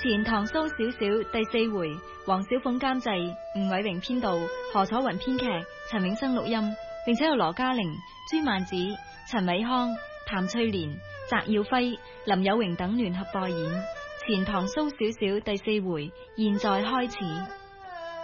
前堂蘇小小第4回，黃小鳳監製，吳偉榮編導，何楚雲編劇，陳永生錄音，並且有羅嘉玲、朱曼子、陳偉康、譚翠蓮、翟耀輝、林有榮等聯合代演。前堂蘇小小第4回，現在開始。